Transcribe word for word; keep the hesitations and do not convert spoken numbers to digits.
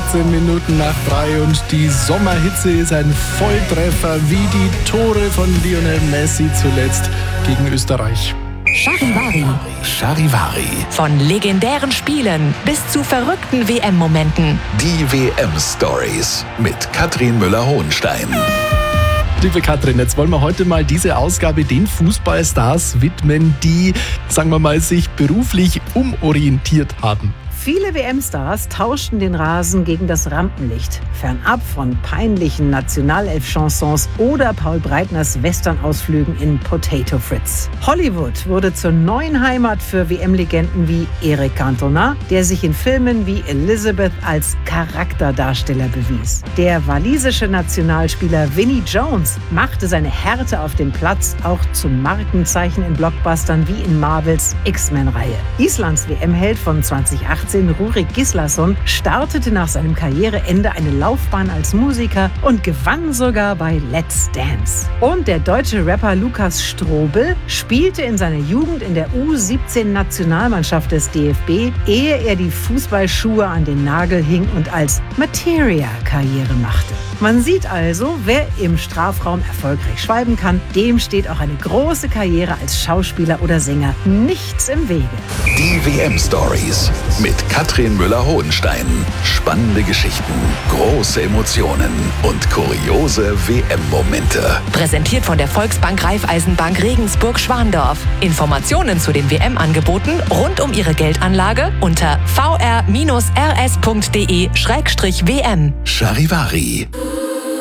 achtzehn Minuten nach drei und die Sommerhitze ist ein Volltreffer wie die Tore von Lionel Messi zuletzt gegen Österreich. Charivari. Charivari. Von legendären Spielen bis zu verrückten W M-Momenten. Die W M-Stories mit Katrin Müller-Hohenstein. Liebe Katrin, jetzt wollen wir heute mal diese Ausgabe den Fußballstars widmen, die, sagen wir mal, sich beruflich umorientiert haben. Viele W M-Stars tauschten den Rasen gegen das Rampenlicht, fernab von peinlichen Nationalelf-Chansons oder Paul Breitners Western-Ausflügen in Potato Fritz. Hollywood wurde zur neuen Heimat für W M-Legenden wie Eric Cantona, der sich in Filmen wie Elizabeth als Charakterdarsteller bewies. Der walisische Nationalspieler Vinnie Jones machte seine Härte auf dem Platz auch zum Markenzeichen in Blockbustern wie in Marvels X-Men-Reihe. Islands W M-Held von zweitausendachtzehn, Rúrik Gíslason, startete nach seinem Karriereende eine Laufbahn als Musiker und gewann sogar bei Let's Dance. Und der deutsche Rapper Lukas Strobel spielte in seiner Jugend in der U siebzehn Nationalmannschaft des D F B, ehe er die Fußballschuhe an den Nagel hing und als Materia Karriere machte. Man sieht also, wer im Strafraum erfolgreich schwalben kann, dem steht auch eine große Karriere als Schauspieler oder Sänger nichts im Wege. Die W M-Stories mit Katrin Müller-Hohenstein. Spannende Geschichten, große Emotionen und kuriose W M-Momente. Präsentiert von der Volksbank Raiffeisenbank Regensburg-Schwandorf. Informationen zu den W M-Angeboten rund um Ihre Geldanlage unter v r bindestrich r s punkt d e slash w m. Charivari.